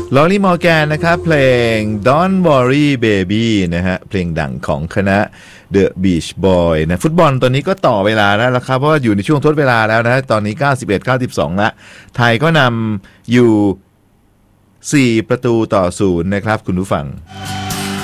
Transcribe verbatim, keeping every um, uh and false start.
ลอรี่มอร์แกนนะครับเพลง Don't Worry Baby นะฮะเพลงดังของคณะ The Beach Boy นะฟุตบอลตอนนี้ก็ต่อเวลาแล้วละครับเพราะว่าอยู่ในช่วงทดเวลาแล้วนะตอนนี้เก้าสิบเอ็ด เก้าสิบสองละไทยก็นำอยู่สี่ประตูต่อศูนย์นะครับคุณผู้ฟัง